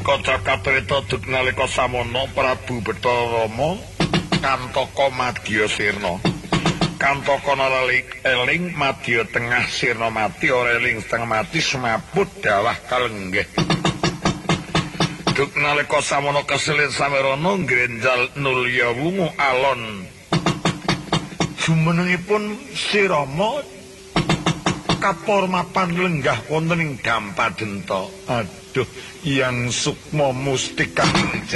Kaca katrita duk nalika samono Prabu Bathara Rama kantaka madya sirna. Kantaka eling madya tengah sirna mati ora eling setengah mati sumaput dawah kalenggeh. Duk nalika samono keselit samerana ngrenjal nulya wungu alon. Jumenengipun si Rama kapor mapan lenggah wonten ing Dampadenta. Aduh, yang sukma mustika